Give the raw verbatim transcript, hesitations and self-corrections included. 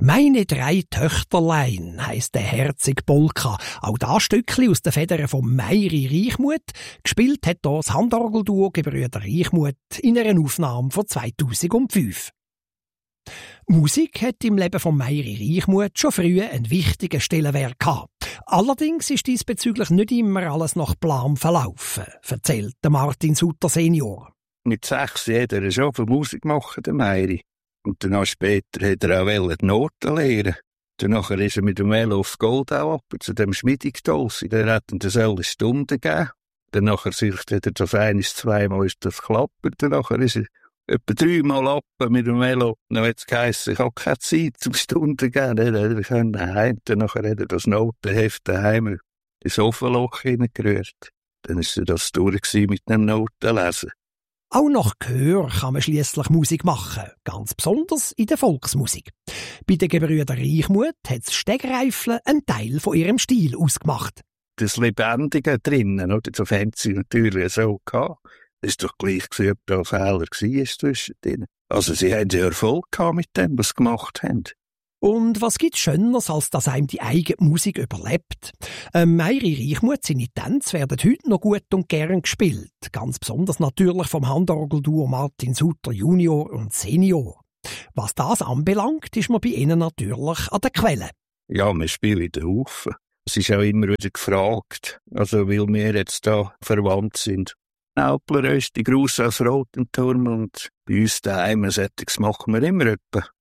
«Meine drei Töchterlein» heisst der Herzig Polka. Auch das Stückchen aus den Federn von Mayri Reichmuth. Gespielt hat hier das Handorgelduo Gebrüder Reichmuth in einer Aufnahme von zweitausendfünf. Musik hat im Leben von Mayri Reichmuth schon früh einen wichtigen Stellenwert gehabt. Allerdings ist diesbezüglich nicht immer alles nach Plan verlaufen, erzählt Martin Sutter Senior. Mit sechs jeder schon für Musik machen, der Mayri. Und dann später hat er auch die Noten lernen. Danach ist er mit dem Velo aufs Goldau ab, zu dem Schmiedingstolsi. Der hat ihm das alle Stunden gegeben. Danach hat er das eines, zweimal ist das geklappt. Danach ist er etwa dreimal ab mit dem Velo. Dann hat es geheißen, ich habe keine Zeit zum Stunden zu geben. Wir können daheim. Danach hat er das Notenheft daheim ins Ofenloch hineingerührt. Dann war das durch mit dem Notenlesen. Auch nach Gehör kann man schliesslich Musik machen, ganz besonders in der Volksmusik. Bei den Gebrüder Reichmuth hat das Stegreifeln einen Teil von ihrem Stil ausgemacht. Das Lebendige drinnen, oder? Das haben sie natürlich so gehabt. Das war doch gleich, ob da ein Fehler war zwischen denen. Also sie haben ja Erfolg gehabt mit dem, was sie gemacht haben. Und was gibt's Schöneres, als dass einem die eigene Musik überlebt? Ähm, Mayri Reichmuth, seine Tänze werden heute noch gut und gern gespielt. Ganz besonders natürlich vom Handorgelduo Martin Sutter Junior und Senior. Was das anbelangt, ist man bei ihnen natürlich an der Quelle. Ja, wir spielen den Haufen. Es ist auch immer wieder gefragt, also weil wir jetzt da verwandt sind. Alpler ist die Gruß aus Rotenturm und bei uns daheim, solches machen wir immer etwa.